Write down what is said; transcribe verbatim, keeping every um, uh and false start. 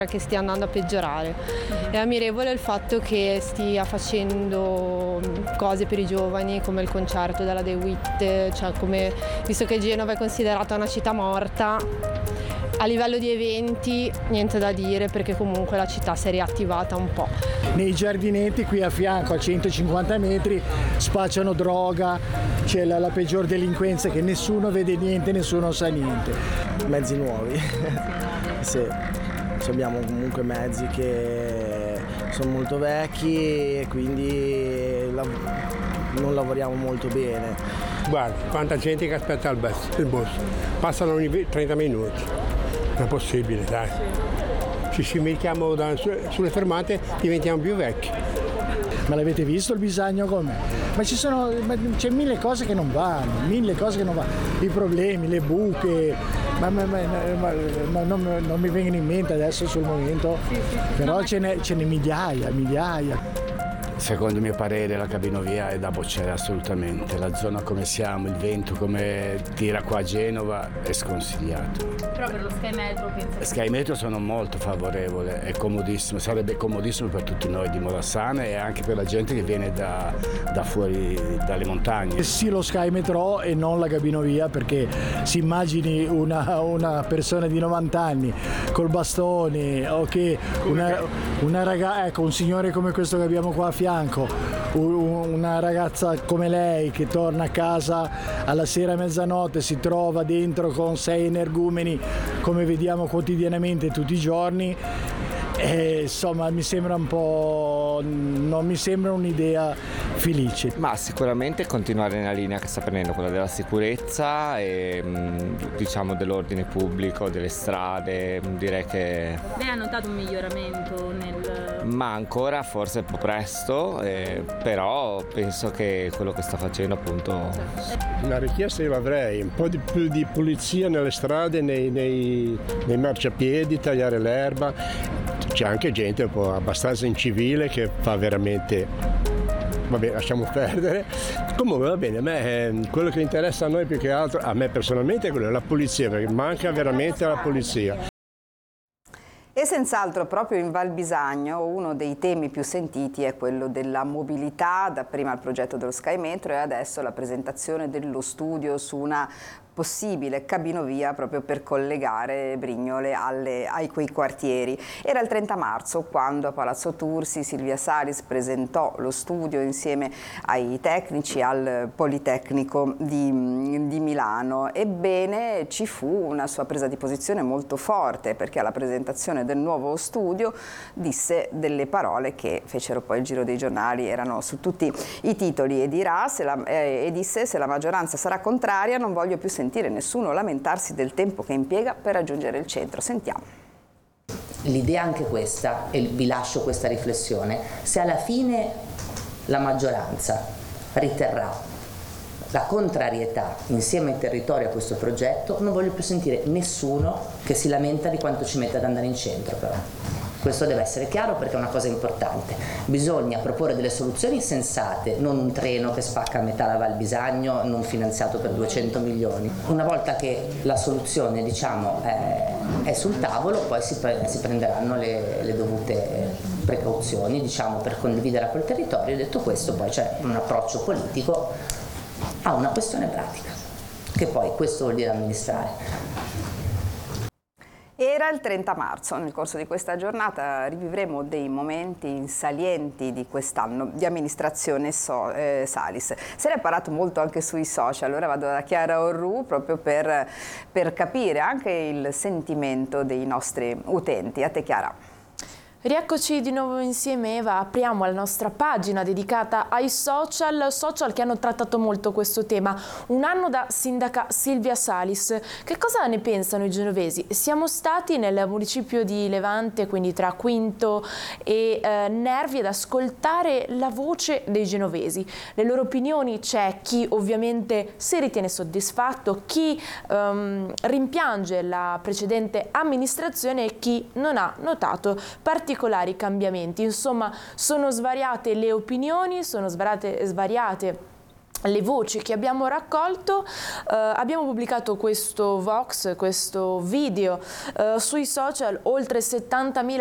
che stia andando a peggiorare. È ammirevole il fatto che stia facendo cose per i giovani come il concerto della The Witt, cioè come, visto che Genova è considerata una città morta, a livello di eventi niente da dire perché comunque la città si è riattivata un po'. Nei giardinetti qui a fianco a centocinquanta metri spacciano droga, c'è la, la peggior delinquenza che nessuno vede niente, nessuno sa niente. Mezzi nuovi. Sì. Abbiamo comunque mezzi che sono molto vecchi e quindi lav- non lavoriamo molto bene. Guarda, quanta gente che aspetta il bus, il bus. Passano ogni trenta minuti, non è possibile, dai. Ci ci mettiamo da, su, sulle fermate, diventiamo più vecchi. Ma l'avete visto il Bisagno com'è? Ma ci sono, ma c'è mille cose che non vanno, mille cose che non vanno. I problemi, le buche, ma, ma, ma, ma, ma non, non mi vengono in mente adesso sul momento, sì, sì. Però no, ce n'è, ce n'è migliaia, migliaia. Secondo il mio parere la cabinovia è da bocciare assolutamente, la zona come siamo, il vento come tira qua a Genova è sconsigliato. Però per lo Sky Metro penso... Sky Metro sono molto favorevole, è comodissimo, sarebbe comodissimo per tutti noi di Morassana e anche per la gente che viene da, da fuori, dalle montagne. Sì, lo Sky Metro e non la cabinovia, perché si immagini una, una persona di novanta anni col bastone o che una, una ragazza, ecco, un signore come questo che abbiamo qua a fianco, una ragazza come lei che torna a casa alla sera a mezzanotte, si trova dentro con sei energumeni come vediamo quotidianamente tutti i giorni, e insomma mi sembra un po', non mi sembra un'idea felice. Ma sicuramente continuare nella linea che sta prendendo, quella della sicurezza e diciamo dell'ordine pubblico, delle strade, direi che... Lei ha notato un miglioramento nel... Ma ancora forse è un po' presto, eh, però penso che quello che sta facendo appunto... Una richiesta io l'avrei, un po' di più di pulizia nelle strade, nei, nei, nei marciapiedi, tagliare l'erba. C'è anche gente un po' abbastanza incivile che fa veramente, vabbè, lasciamo perdere. Comunque va bene, a me quello che interessa a noi più che altro, a me personalmente, è quello della pulizia, perché manca veramente la pulizia. E senz'altro proprio in Val Bisagno uno dei temi più sentiti è quello della mobilità, dapprima il progetto dello Sky Metro e adesso la presentazione dello studio su una possibile cabinovia proprio per collegare Brignole alle, ai quei quartieri. Era il trenta marzo quando a Palazzo Tursi Silvia Salis presentò lo studio insieme ai tecnici al Politecnico di, di Milano. Ebbene, ci fu una sua presa di posizione molto forte, perché alla presentazione del nuovo studio disse delle parole che fecero poi il giro dei giornali, erano su tutti i titoli, e, dirà, se la, eh, e disse: se la maggioranza sarà contraria non voglio più sentire nessuno lamentarsi del tempo che impiega per raggiungere il centro. Sentiamo. L'idea è anche questa, e vi lascio questa riflessione: se alla fine la maggioranza riterrà la contrarietà insieme ai territori a questo progetto, non voglio più sentire nessuno che si lamenta di quanto ci mette ad andare in centro, però. Questo deve essere chiaro, perché è una cosa importante. Bisogna proporre delle soluzioni sensate, non un treno che spacca a metà la Val Bisagno, non finanziato per duecento milioni. Una volta che la soluzione, diciamo, è, è sul tavolo, poi si, pre si prenderanno le, le dovute precauzioni, diciamo, per condividere quel territorio. Detto questo, poi c'è un approccio politico a una questione pratica, che poi questo vuol dire amministrare. Era il trenta marzo, nel corso di questa giornata rivivremo dei momenti salienti di quest'anno di amministrazione so, eh, Salis. Se ne è parlato molto anche sui social, ora vado da Chiara Orru proprio per, per capire anche il sentimento dei nostri utenti. A te, Chiara. Rieccoci di nuovo insieme, Eva. Apriamo la nostra pagina dedicata ai social, social che hanno trattato molto questo tema. Un anno da sindaca Silvia Salis. Che cosa ne pensano i genovesi? Siamo stati nel municipio di Levante, quindi tra Quinto e eh, Nervi, ad ascoltare la voce dei genovesi. Le loro opinioni: c'è chi ovviamente si ritiene soddisfatto, chi ehm, rimpiange la precedente amministrazione e chi non ha notato particolari particolari cambiamenti. Insomma, sono svariate le opinioni, sono svariate, svariate le voci che abbiamo raccolto, eh, abbiamo pubblicato questo Vox, questo video eh, sui social, oltre settantamila